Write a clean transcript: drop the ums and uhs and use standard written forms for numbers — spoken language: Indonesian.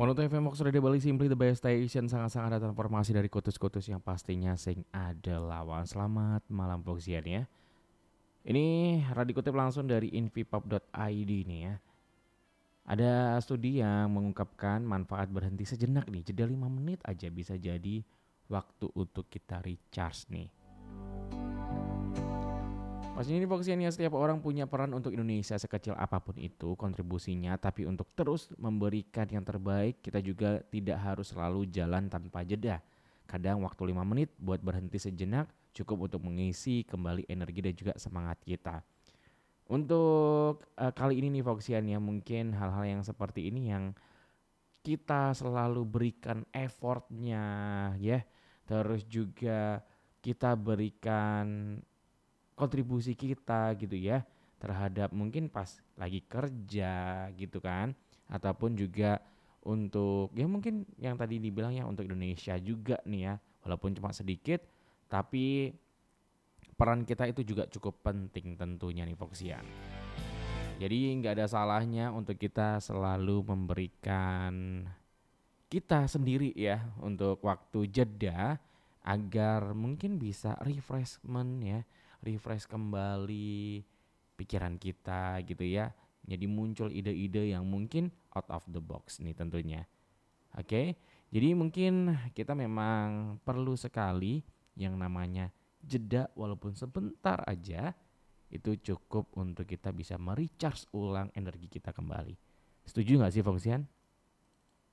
Monoto FM Fox Radio Bali Simply the Best Station. Sangat-sangat ada informasi dari kutus-kutus yang pastinya sing ada lawan. Selamat malam Foxian ya. Ini dikutip langsung dari invipop.id nih ya. Ada studi yang mengungkapkan manfaat berhenti sejenak nih. Jeda 5 menit aja bisa jadi waktu untuk kita recharge nih. Pastinya ini fokusnya setiap orang punya peran untuk Indonesia sekecil apapun itu kontribusinya. Tapi untuk terus memberikan yang terbaik kita juga tidak harus selalu jalan tanpa jeda. Kadang waktu 5 menit buat berhenti sejenak cukup untuk mengisi kembali energi dan juga semangat kita. Untuk kali ini nih Foxian ya, mungkin hal-hal yang seperti ini yang kita selalu berikan effortnya ya. Terus juga kita berikan kontribusi kita gitu ya terhadap mungkin pas lagi kerja gitu kan, ataupun juga untuk ya mungkin yang tadi dibilang ya untuk Indonesia juga nih ya, walaupun cuma sedikit tapi peran kita itu juga cukup penting tentunya nih Foxian. Jadi nggak ada salahnya untuk kita selalu memberikan kita sendiri ya untuk waktu jeda agar mungkin bisa refreshment ya, refresh kembali pikiran kita gitu ya. Jadi muncul ide-ide yang mungkin out of the box nih tentunya. Oke. Jadi mungkin kita memang perlu sekali yang namanya jeda walaupun sebentar aja itu cukup untuk kita bisa merecharge ulang energi kita kembali. Setuju nggak sih Fongsian?